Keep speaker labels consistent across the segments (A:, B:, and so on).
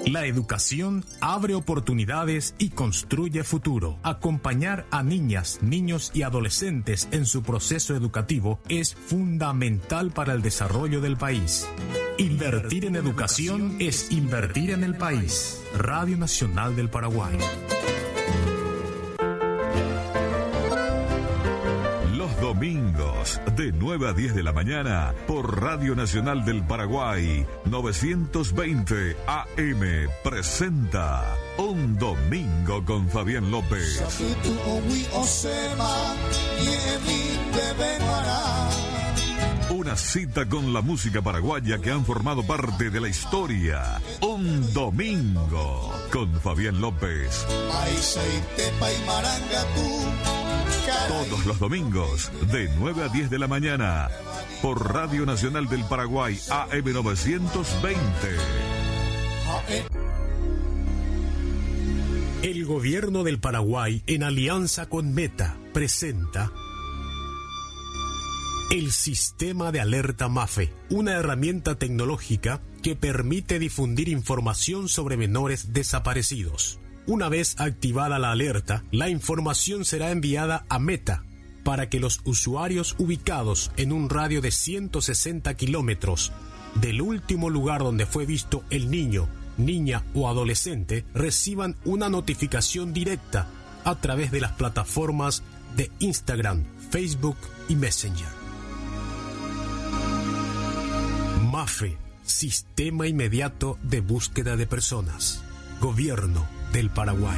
A: La educación abre oportunidades y construye futuro. Acompañar a niñas, niños y adolescentes en su proceso educativo es fundamental para el desarrollo del país. Invertir en educación es invertir en el país. Radio Nacional del Paraguay.
B: Domingos, de 9 a 10 de la mañana, por Radio Nacional del Paraguay, 920 AM, presenta Un Domingo con Fabián López. Una cita con la música paraguaya que han formado parte de la historia. Un Domingo con Fabián López. Todos los domingos, de 9 a 10 de la mañana, por Radio Nacional del Paraguay, AM 920.
A: El gobierno del Paraguay, en alianza con Meta, presenta el Sistema de Alerta MAFE, una herramienta tecnológica que permite difundir información sobre menores desaparecidos. Una vez activada la alerta, la información será enviada a Meta para que los usuarios ubicados en un radio de 160 kilómetros del último lugar donde fue visto el niño, niña o adolescente reciban una notificación directa a través de las plataformas de Instagram, Facebook y Messenger. MAFE, Sistema Inmediato de Búsqueda de Personas. Gobierno del Paraguay.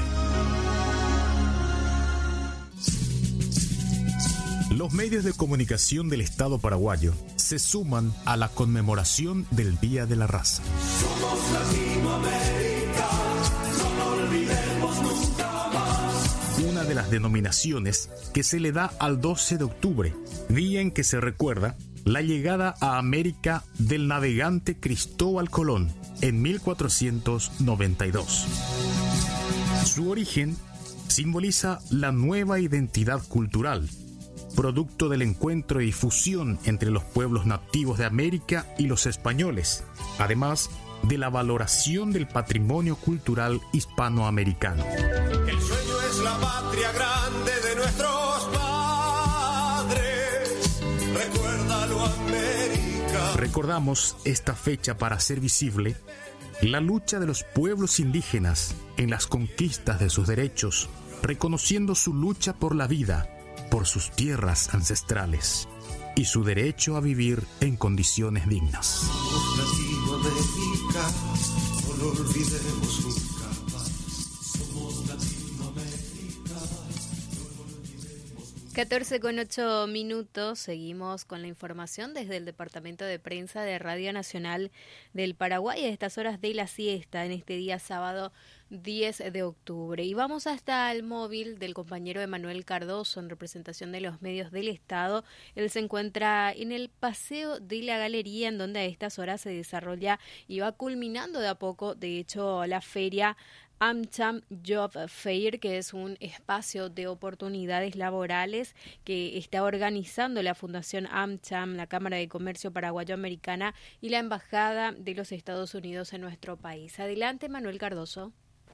A: Los medios de comunicación del Estado paraguayo se suman a la conmemoración del Día de la Raza.
C: Somos Latinoamérica, no lo olvidemos nunca más.
A: Una de las denominaciones que se le da al 12 de octubre, día en que se recuerda la llegada a América del navegante Cristóbal Colón en 1492. Su origen simboliza la nueva identidad cultural, producto del encuentro y fusión entre los pueblos nativos de América y los españoles, además de la valoración del patrimonio cultural hispanoamericano.
C: El sueño es la patria grande de nuestros padres. Recuérdalo, América.
A: Recordamos esta fecha para hacer visible la lucha de los pueblos indígenas en las conquistas de sus derechos, reconociendo su lucha por la vida, por sus tierras ancestrales y su derecho a vivir en condiciones dignas.
C: Somos Latinoamérica, no lo olvidemos nunca más. Somos Latinoamérica, no lo olvidemos nunca.
D: 14:08. Seguimos con la información desde el Departamento de Prensa de Radio Nacional del Paraguay a estas horas de la siesta en este día sábado 10 de octubre. Y vamos hasta el móvil del compañero Emanuel Cardoso en representación de los medios del Estado. Él se encuentra en el Paseo de la Galería, en donde a estas horas se desarrolla y va culminando de a poco, de hecho, la feria AmCham Job Fair, que es un espacio de oportunidades laborales que está organizando la Fundación AmCham, la Cámara de Comercio Paraguayo-Americana y la Embajada de los Estados Unidos en nuestro país. Adelante, Manuel Cardoso.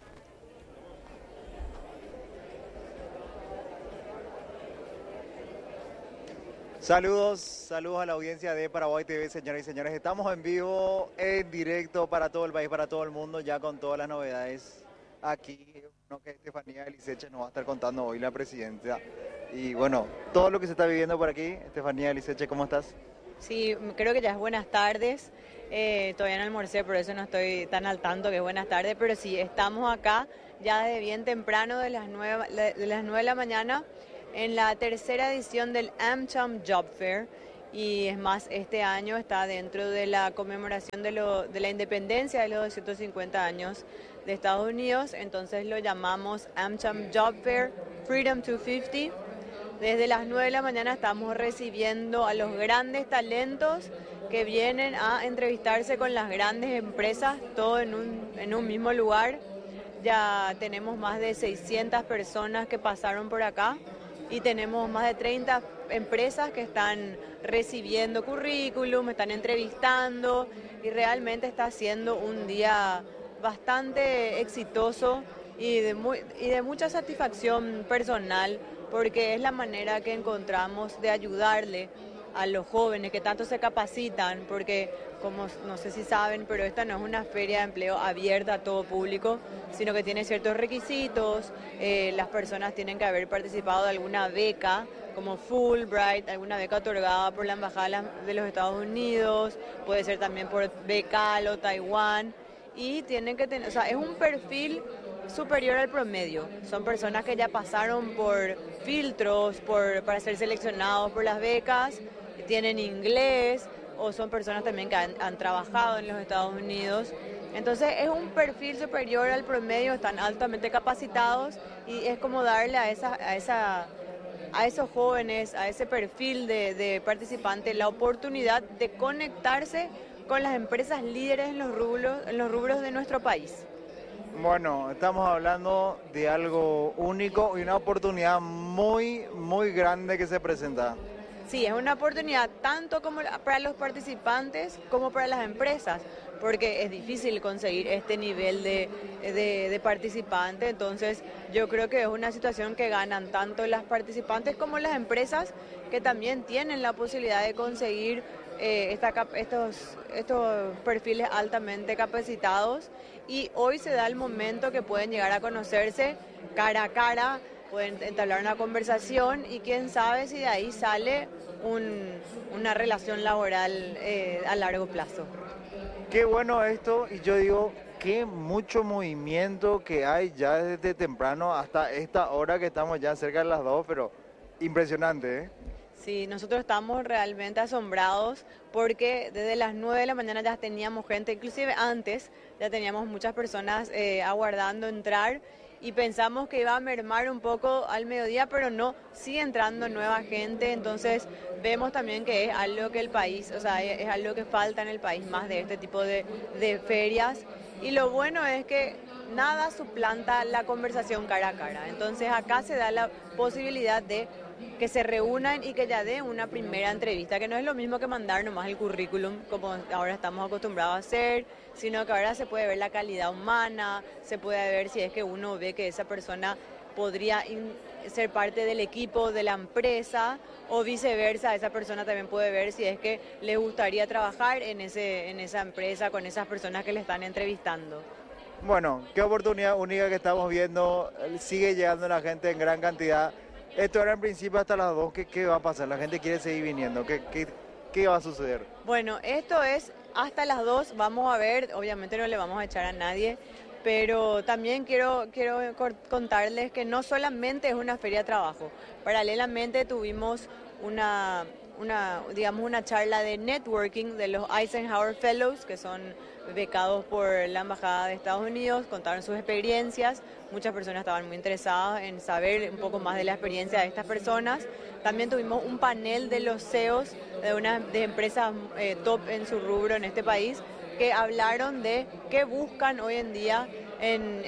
E: Saludos a la audiencia de Paraguay TV, señoras y señores. Estamos en vivo, en directo para todo el país, para todo el mundo, ya con todas las novedades aquí, que Estefanía Eliseche nos va a estar contando hoy, la presidenta. Y bueno, todo lo que se está viviendo por aquí. Estefanía Eliseche, ¿cómo estás?
F: Sí, creo que ya es buenas tardes. Todavía no almorcé, por eso no estoy tan al tanto que es buenas tardes, pero sí, estamos acá ya desde bien temprano, de las 9 de la mañana, en la tercera edición del AmCham Job Fair. Y es más, este año está dentro de la conmemoración de la independencia de los 250 años de Estados Unidos, entonces lo llamamos AmCham Job Fair Freedom 250. Desde las 9 de la mañana estamos recibiendo a los grandes talentos que vienen a entrevistarse con las grandes empresas, todo en un mismo lugar. Ya tenemos más de 600 personas que pasaron por acá y tenemos más de 30 empresas que están recibiendo currículum, están entrevistando y realmente está siendo un día bastante exitoso y de mucha satisfacción personal, porque es la manera que encontramos de ayudarle a los jóvenes que tanto se capacitan, porque como no sé si saben, pero esta no es una feria de empleo abierta a todo público, sino que tiene ciertos requisitos. Las personas tienen que haber participado de alguna beca, como Fulbright, alguna beca otorgada por la Embajada de los Estados Unidos, puede ser también por Becal o Taiwán, y tienen que tener, o sea, es un perfil superior al promedio. Son personas que ya pasaron por filtros para ser seleccionados por las becas, tienen inglés, o son personas también que han trabajado en los Estados Unidos. Entonces es un perfil superior al promedio, están altamente capacitados y es como darle a esos jóvenes, a ese perfil de participante, la oportunidad de conectarse con las empresas líderes en los rubros de nuestro país.
E: Bueno, estamos hablando de algo único y una oportunidad muy, muy grande que se presenta.
F: Sí, es una oportunidad tanto como para los participantes como para las empresas, porque es difícil conseguir este nivel de participantes. Entonces yo creo que es una situación que ganan tanto las participantes como las empresas, que también tienen la posibilidad de conseguir estos perfiles altamente capacitados, y hoy se da el momento que pueden llegar a conocerse cara a cara, pueden entablar una conversación y quién sabe si de ahí sale una relación laboral a largo plazo.
E: Qué bueno esto, y yo digo, qué mucho movimiento que hay ya desde temprano hasta esta hora que estamos ya cerca de las 2, pero impresionante, ¿eh?
F: Sí, nosotros estamos realmente asombrados porque desde las 9 de la mañana ya teníamos gente, inclusive antes ya teníamos muchas personas aguardando entrar, y pensamos que iba a mermar un poco al mediodía, pero no, sigue entrando nueva gente. Entonces vemos también que es algo que el país, o sea, es algo que falta en el país, más de este tipo de ferias. Y lo bueno es que nada suplanta la conversación cara a cara. Entonces acá se da la posibilidad de que se reúnan y que ya den una primera entrevista, que no es lo mismo que mandar nomás el currículum como ahora estamos acostumbrados a hacer, sino que ahora se puede ver la calidad humana, se puede ver si es que uno ve que esa persona podría ser parte del equipo de la empresa, o viceversa, esa persona también puede ver si es que le gustaría trabajar en esa empresa con esas personas que le están entrevistando.
E: Bueno, qué oportunidad única que estamos viendo, sigue llegando la gente en gran cantidad. Esto era en principio hasta las 2, ¿qué va a pasar? La gente quiere seguir viniendo, ¿qué va a suceder?
F: Bueno, esto es hasta las 2, vamos a ver, obviamente no le vamos a echar a nadie, pero también quiero contarles que no solamente es una feria de trabajo, paralelamente tuvimos una charla de networking de los Eisenhower Fellows, que son becados por la Embajada de Estados Unidos, contaron sus experiencias. Muchas personas estaban muy interesadas en saber un poco más de la experiencia de estas personas. También tuvimos un panel de los CEOs de empresas top en su rubro en este país, que hablaron de qué buscan hoy en día en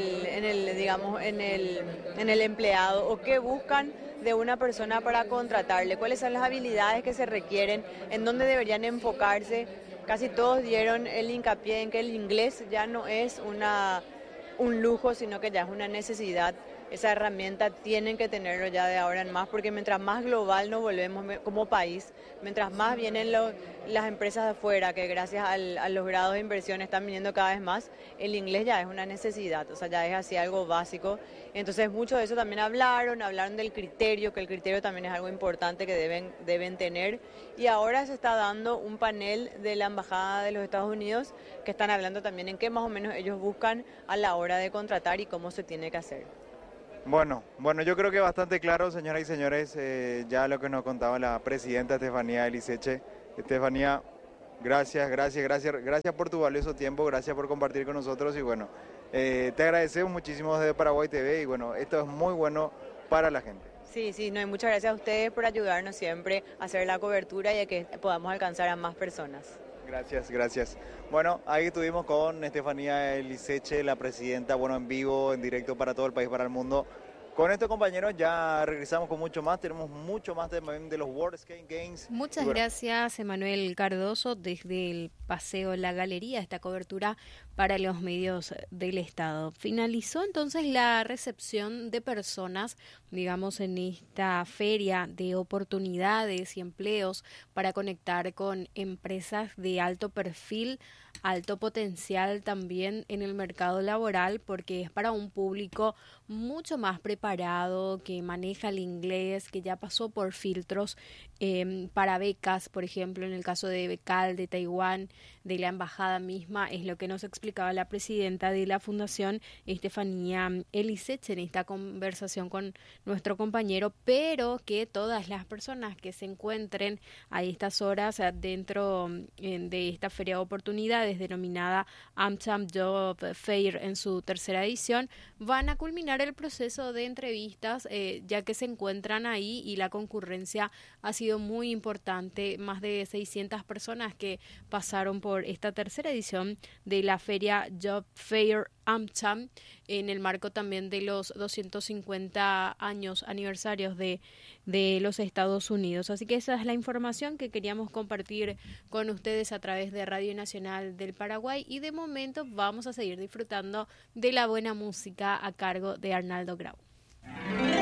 F: el empleado, o qué buscan de una persona para contratarle, cuáles son las habilidades que se requieren, en dónde deberían enfocarse. Casi todos dieron el hincapié en que el inglés ya no es un lujo, sino que ya es una necesidad. Esa herramienta tienen que tenerlo ya de ahora en más, porque mientras más global nos volvemos como país, mientras más vienen las empresas de afuera, que gracias a los grados de inversión están viniendo cada vez más, el inglés ya es una necesidad, o sea, ya es así algo básico. Entonces mucho de eso también hablaron del criterio, que el criterio también es algo importante que deben tener. Y ahora se está dando un panel de la Embajada de los Estados Unidos, que están hablando también en qué más o menos ellos buscan a la hora de contratar y cómo se tiene que hacer.
E: Bueno, yo creo que bastante claro, señoras y señores, ya lo que nos contaba la presidenta Estefanía Eliseche. Estefanía, gracias por tu valioso tiempo, gracias por compartir con nosotros, y bueno, te agradecemos muchísimo desde Paraguay TV, y bueno, esto es muy bueno para la gente.
F: Sí, no, y muchas gracias a ustedes por ayudarnos siempre a hacer la cobertura y a que podamos alcanzar a más personas.
E: Gracias. Bueno, ahí estuvimos con Estefanía Eliseche, la presidenta, en vivo, en directo para todo el país, para el mundo. Con estos compañeros ya regresamos con mucho más, tenemos mucho más de los World Skate Games.
D: Muchas gracias, Emanuel Cardoso, desde el Paseo La Galería, esta cobertura para los medios del Estado. Finalizó entonces la recepción de personas, digamos, en esta feria de oportunidades y empleos para conectar con empresas de alto perfil, alto potencial también en el mercado laboral, porque es para un público mucho más preparado, que maneja el inglés, que ya pasó por filtros para becas, por ejemplo, en el caso de Becal de Taiwán, de la embajada misma, es lo que nos explicaba la presidenta de la Fundación, Estefanía Elisech, en esta conversación con nuestro compañero, pero que todas las personas que se encuentren a estas horas dentro de esta feria de oportunidades denominada AmCham Job Fair en su tercera edición, van a culminar el proceso de entrevistas, ya que se encuentran ahí y la concurrencia ha sido muy importante. Más de 600 personas que pasaron por esta tercera edición de la feria Job Fair AmCham, en el marco también de los 250 años aniversarios de los Estados Unidos. Así que esa es la información que queríamos compartir con ustedes a través de Radio Nacional del Paraguay, y de momento vamos a seguir disfrutando de la buena música a cargo de Arnaldo Grau.